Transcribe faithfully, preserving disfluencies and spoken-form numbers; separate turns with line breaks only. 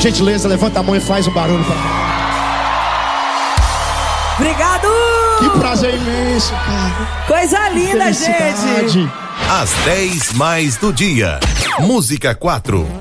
Gentileza, levanta a mão e faz um barulho pra...
Obrigado!
Que prazer imenso, cara.
Coisa linda, gente.
Às dez mais do dia. Música quatro.